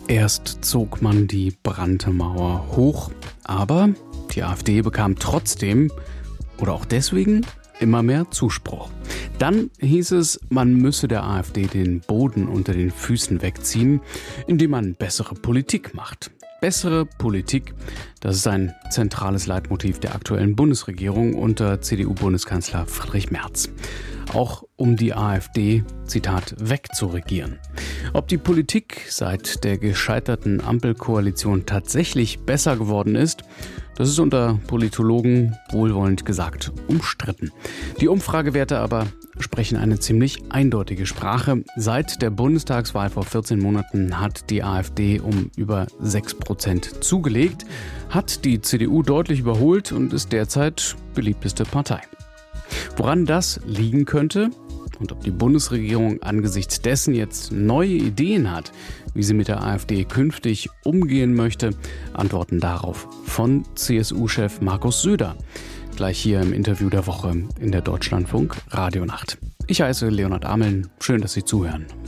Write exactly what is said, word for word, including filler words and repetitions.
Erst zog man die Brandmauer hoch, aber die AfD bekam trotzdem oder auch deswegen immer mehr Zuspruch. Dann hieß es, man müsse der AfD den Boden unter den Füßen wegziehen, indem man bessere Politik macht. Bessere Politik, das ist ein zentrales Leitmotiv der aktuellen Bundesregierung unter C D U-Bundeskanzler Friedrich Merz. Auch um die AfD, Zitat, wegzuregieren. Ob die Politik seit der gescheiterten Ampelkoalition tatsächlich besser geworden ist, das ist unter Politologen wohlwollend gesagt umstritten. Die Umfragewerte aber sprechen eine ziemlich eindeutige Sprache. Seit der Bundestagswahl vor vierzehn Monaten hat die AfD um über sechs Prozent zugelegt, hat die C D U deutlich überholt und ist derzeit beliebteste Partei. Woran das liegen könnte und ob die Bundesregierung angesichts dessen jetzt neue Ideen hat, wie sie mit der AfD künftig umgehen möchte, antworten darauf von C S U-Chef Markus Söder. Gleich hier im Interview der Woche in der Deutschlandfunk Radionacht. Ich heiße Leonhard Ameln. Schön, dass Sie zuhören.